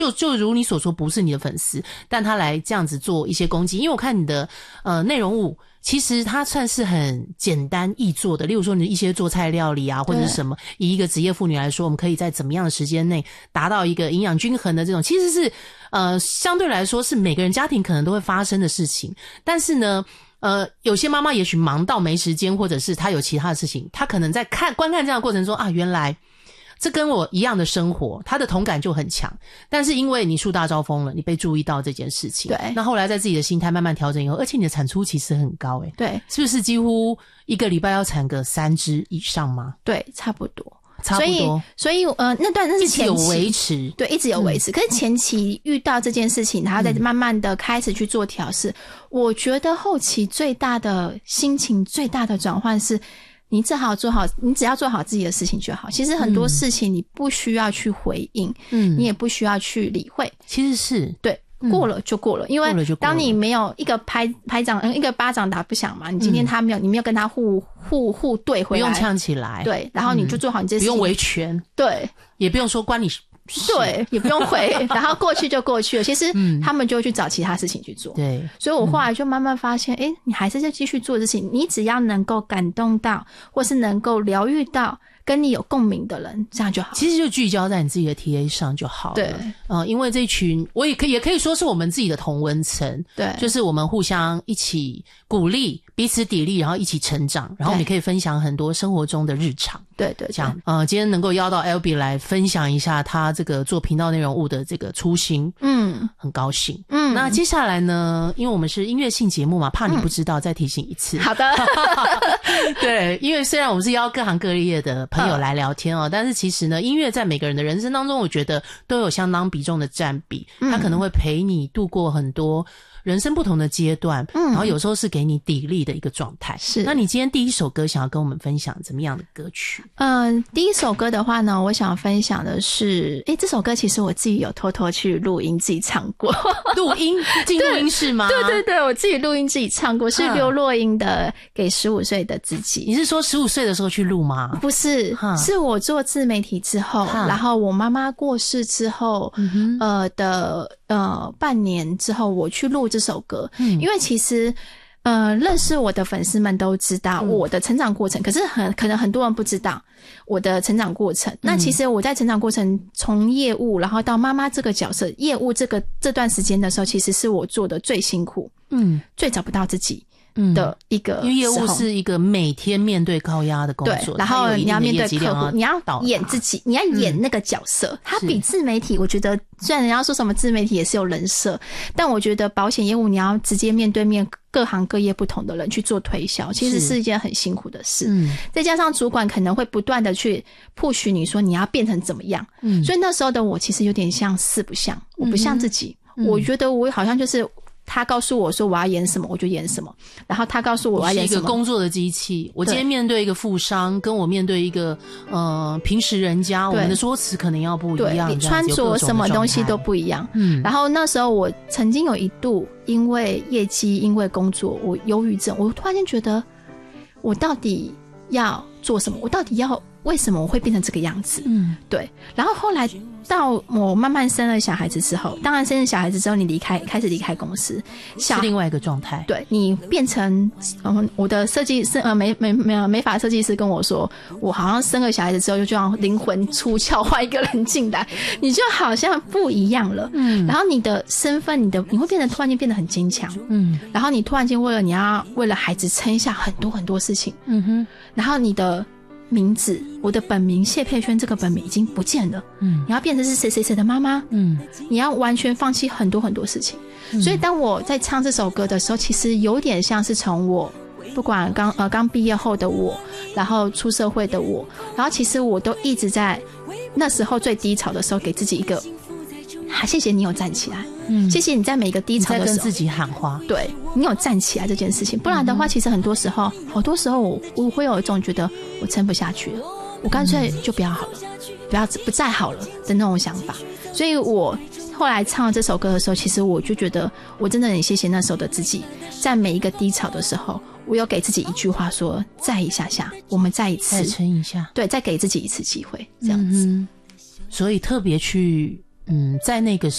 就如你所说不是你的粉丝，但他来这样子做一些攻击，因为我看你的内容物其实它算是很简单易做的，例如说你一些做菜料理啊或者是什么，以一个职业妇女来说，我们可以在怎么样的时间内达到一个营养均衡的这种，其实是相对来说是每个人家庭可能都会发生的事情，但是呢有些妈妈也许忙到没时间，或者是她有其他的事情，她可能在观看这样的过程中啊，原来这跟我一样的生活，他的同感就很强。但是因为你树大招风了，你被注意到这件事情， 对， 那后来在自己的心态慢慢调整以后，而且你的产出其实很高对， 是不是几乎一个礼拜要产个3只以上吗？ 对，差不多。所以那是前期一直有维持， 对，一直有维持。可是前期遇到这件事情，然后再慢慢的开始去做调试，我觉得后期最大的心情最大的转换是你只要做好自己的事情就好。其实很多事情你不需要去回应，你也不需要去理会， 其实是对。过了就过了，因为当你没有一个一个巴掌打不响嘛，你今天你没有跟他互对回来， 不用呛起来， 对，然后你就做好你这事情， 不用维权， 对， 也不用说关你事， 对，也不用回，然后过去就过去了。其实他们就会去找其他事情去做， 对， 所以我后来就慢慢发现，你还是在继续做事情，你只要能够感动到，或是能够疗愈到跟你有共鸣的人，这样就好。 其实就聚焦在你自己的 TA 上就好了。 对， 因为这一群我也可以说是我们自己的同温层， 对， 就是我们互相一起鼓励，彼此砥砺，然后一起成长，然后我们也可以分享很多生活中的日常。 对对， 这样今天能够邀到 Albee 来分享一下他这个做频道内容物的这个初心，很高兴。那接下来呢，因为我们是音乐性节目嘛，怕你不知道，再提醒一次。 好的。 对，因为虽然我们是邀各行各业的朋友来聊天但是其实呢，音乐在每个人的人生当中，我觉得都有相当比重的占比，它可能会陪你度过很多人生不同的阶段，然后有时候是给你砥砺的一个状态。 是， 那你今天第一首歌想要跟我们分享怎么样的歌曲？ 第一首歌的话呢，我想分享的是，这首歌其实我自己有偷偷去录音自己唱过。 录音进录音室吗？ 对对对，我自己录音自己唱过，是刘若英的《给15岁的自己》。 你是说15岁的时候去录吗？ 不是，是我做自媒体之后，然后我妈妈过世之后，半年之后我去录这首歌，因为其实认识我的粉丝们都知道我的成长过程，可是可能很多人不知道我的成长过程。那其实我在成长过程从业务然后到妈妈这个角色，业务这段时间的时候，其实是我做的最辛苦，最找不到自己的一个， 因为业务是一个每天面对高压的工作， 对，然后你要面对客户，你要演自己，你要演那个角色。它比自媒体，我觉得虽然人家说什么自媒体也是有人设，但我觉得保险业务你要直接面对面各行各业不同的人去做推销，其实是一件很辛苦的事。再加上主管可能会不断的去 push 你说你要变成怎么样，所以那时候的我其实有点像四不像，我不像自己，我觉得我好像就是他告诉我说我要演什么我就演什么，然后他告诉我要演什么。 是一个工作的机器，我今天面对一个富商，跟我面对一个平时人家，我们的说辞可能要不一样， 对，你穿着什么东西都不一样。然后那时候我曾经有一度因为业绩因为工作我忧郁症，我突然间觉得我到底要做什么，我到底要为什么我会变成这个样子？对。然后后来到我慢慢生了小孩子之后，当然生了小孩子之后，你开始离开公司， 是另外一个状态。 对，你变成我的设计师美发设计师跟我说，我好像生了小孩子之后就像灵魂出窍，换一个人进来，你就好像不一样了。然后你的身份，你会变得突然间变得很坚强。然后你突然间为了孩子撑下很多很多事情。然后你的名字，我的本名谢佩萱这个本名已经不见了。你要变成是谁谁谁的妈妈。你要完全放弃很多很多事情。所以当我在唱这首歌的时候，其实有点像是从我不管刚毕业后的我，然后出社会的我，然后其实我都一直在那时候最低潮的时候给自己一个谢谢你有站起来。谢谢你在每个低潮的时候你在跟自己喊话， 对，你有站起来这件事情。不然的话其实很多时候我会有一种觉得我撑不下去了，我干脆就不要好了，不再好了的那种想法。所以我后来唱了这首歌的时候，其实我就觉得我真的很谢谢那时候的自己，在每一个低潮的时候，我有给自己一句话说再一下下，我们再一次， 再撑一下， 对，再给自己一次机会，这样子。 所以特别去在那个